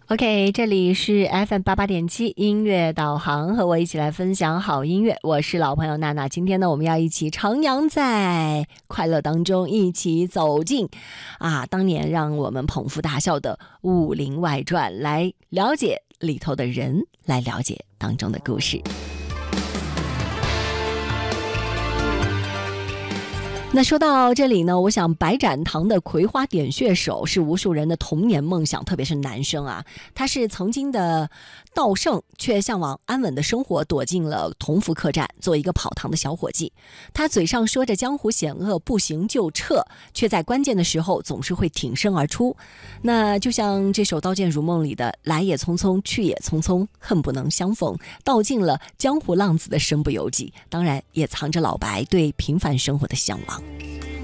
OK，这里是 FM88.7音乐导航，和我一起来分享好音乐。我是老朋友娜娜，今天呢，我们要一起徜徉在快乐当中，一起走进当年让我们捧腹大笑的《武林外传》，来了解里头的人，来了解当中的故事。那说到这里呢，我想白展堂的葵花点穴手是无数人的童年梦想，特别是男生啊。他是曾经的道圣，却向往安稳的生活，躲进了同福客栈，做一个跑堂的小伙计。他嘴上说着江湖险恶，不行就撤，却在关键的时候总是会挺身而出。那就像这首《刀剑如梦》里的“来也匆匆，去也匆匆，恨不能相逢”，道尽了江湖浪子的身不由己，当然也藏着老白对平凡生活的向往。